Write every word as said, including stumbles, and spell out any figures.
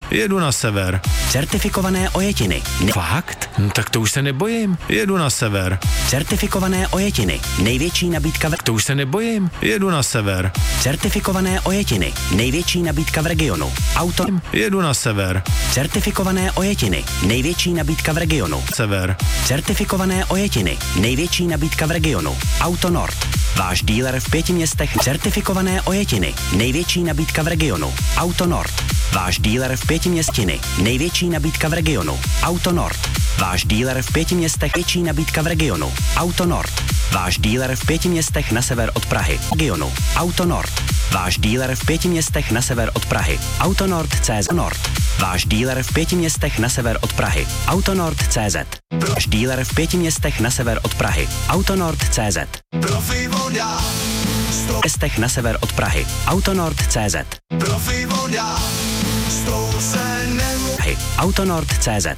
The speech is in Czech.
Jedu na sever. Certifikované ojetiny. Ne- Fakt? No, tak to už se nebojím. Jedu na sever. Certifikované ojetiny. Největší nabídka v... To už se nebojím. Jedu na sever. Certifikované ojetiny. Největší nabídka v regionu. Auto. Jedu na sever. Certifikované ojetiny. Největší nabídka v regionu. Sever. Certifikované ojetiny. Největší nabídka v regionu. Auto Nord. Váš díler v pěti městech. Certifikované ojetiny. Největší nabídka v regionu. Auto Nord. Váš díler v pěti městiny. Největší nabídka v regionu. Auto Nord. Váš díler v pěti městech. Větší nabídka v regionu. Auto Nord. Váš díler v pěti městech na sever od Prahy. Regionu. Auto Nord. Váš díler v pěti městech na sever od Prahy. Auto Nord C Z Nord. Váš díler v pěti městech na sever od Prahy. Auto Nord C Z. Váš díler v pěti městech na sever od Prahy. Auto Nord C Z. Profi voda. Městech na sever od Prahy. Auto Nord C Z. Profi voda. S tou se nemů... Auto Nord C Z.